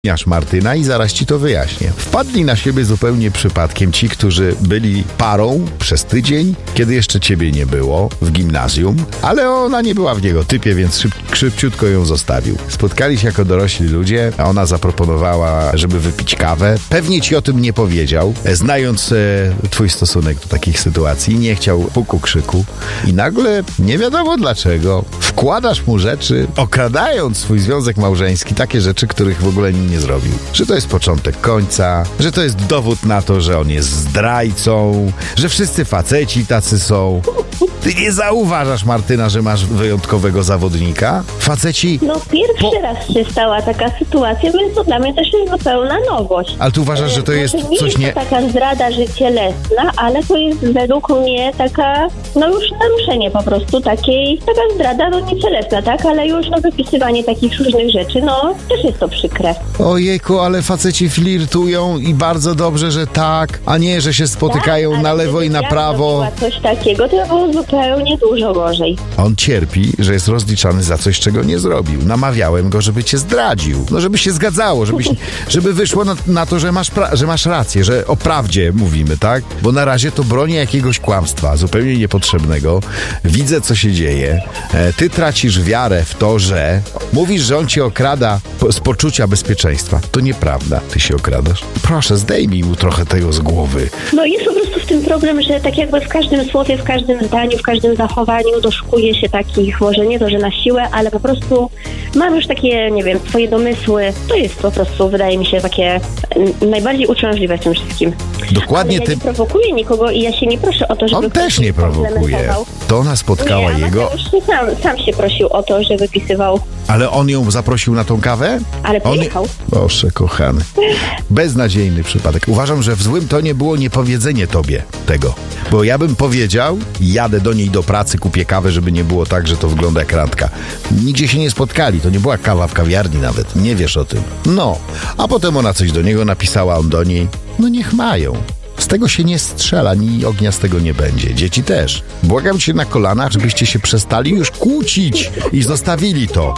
Martyna i zaraz ci to wyjaśnię. Wpadli na siebie zupełnie przypadkiem ci, którzy byli parą przez tydzień, kiedy jeszcze ciebie nie było w gimnazjum, ale ona nie była w niego typie, więc szybciutko ją zostawił. Spotkali się jako dorośli ludzie, a ona zaproponowała, żeby wypić kawę. Pewnie ci o tym nie powiedział, znając twój stosunek do takich sytuacji. Nie chciał puku krzyku i nagle, nie wiadomo dlaczego, wkładasz mu rzeczy, okradając swój związek małżeński, takie rzeczy, których w ogóle nie zrobił. Że to jest początek końca, że to jest dowód na to, że on jest zdrajcą, że wszyscy faceci tacy są. Ty nie zauważasz, Martyna, że masz wyjątkowego zawodnika? Faceci... No pierwszy raz się stała taka sytuacja, więc to dla mnie też jest zupełna nowość. Ale ty uważasz, że to jest coś nie... Nie jest to taka zdrada, że cielesna, ale to jest według mnie taka, no już naruszenie po prostu takiej, taka zdrada, no nie cielesna, tak? Ale już wypisywanie takich różnych rzeczy, no też jest to przykre. Ojejku, ale faceci flirtują i bardzo dobrze, że tak, a nie, że się spotykają tak, na lewo i na prawo. Coś takiego, to było zupełnie dużo gorzej. On cierpi, że jest rozliczany za coś, czego nie zrobił. Namawiałem go, żeby cię zdradził. No, żeby się zgadzało, żeby wyszło na to, że masz rację, że o prawdzie mówimy, tak? Bo na razie to broni jakiegoś kłamstwa, zupełnie niepotrzebnego. Widzę, co się dzieje. Ty tracisz wiarę w to, że mówisz, że on cię okrada z poczucia bezpieczeństwa. To nieprawda. Ty się okradasz. Proszę, zdejmij mu trochę tego z głowy. No jest po prostu w tym problem, że tak jakby w każdym słowie, w każdym zdaniu, w każdym zachowaniu doszukuje się takich, może nie to, że na siłę, ale po prostu mam już takie, nie wiem, swoje domysły. To jest po prostu, wydaje mi się, takie najbardziej uciążliwe w tym wszystkim. Dokładnie. Ale ja nie prowokuję nikogo i ja się nie proszę o to, żeby... On też nie prowokuje. To ona spotkała jego... Sam się prosił o to, żeby wypisywał. Ale on ją zaprosił na tą kawę? Ale pojechał. Boże, kochany. Beznadziejny przypadek. Uważam, że w złym tonie było niepowiedzenie tobie tego. Bo ja bym powiedział, jadę do niej do pracy, kupię kawę, żeby nie było tak, że to wygląda jak randka. Nigdzie się nie spotkali. To nie była kawa w kawiarni nawet. Nie wiesz o tym. No. A potem ona coś do niego napisała, on do niej. No niech mają. Z tego się nie strzela, ni ognia z tego nie będzie. Dzieci też. Błagam cię na kolanach, żebyście się przestali już kłócić i zostawili to.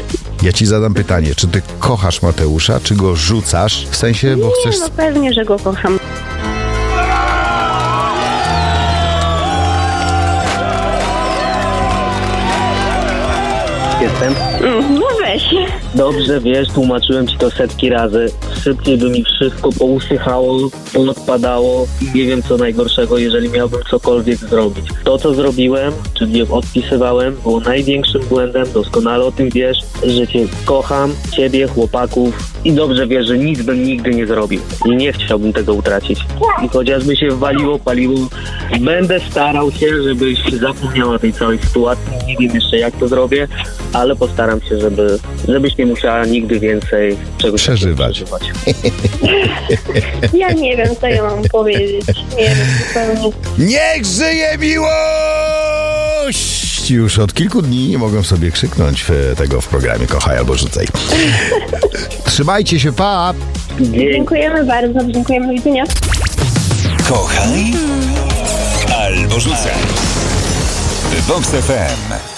Ja ci zadam pytanie, czy ty kochasz Mateusza, czy go rzucasz? W sensie, bo chcesz... No pewnie, że go kocham. Jestem. No weź. Dobrze, wiesz, tłumaczyłem ci to setki razy. Szybciej by mi wszystko pousychało, poodpadało i nie wiem co najgorszego, jeżeli miałbym cokolwiek zrobić. To, co zrobiłem, czyli odpisywałem, było największym błędem. Doskonale o tym wiesz, że cię kocham, ciebie, chłopaków i dobrze wiesz, że nic bym nigdy nie zrobił. I nie chciałbym tego utracić. I chociażby się waliło, paliło, będę starał się, żebyś zapomniała tej całej sytuacji. Nie wiem jeszcze jak to zrobię, ale postaram się, żebyś nie musiała nigdy więcej czegoś przeżywać. Ja nie wiem, co ja mam powiedzieć. Nie wiem, zupełnie. Niech żyje miłość! Już od kilku dni nie mogłem sobie krzyknąć w programie Kochaj albo Rzucaj. Trzymajcie się, pa! Dziękujemy bardzo, dziękujemy, do widzenia. Kochaj albo Rzucaj. Vox FM.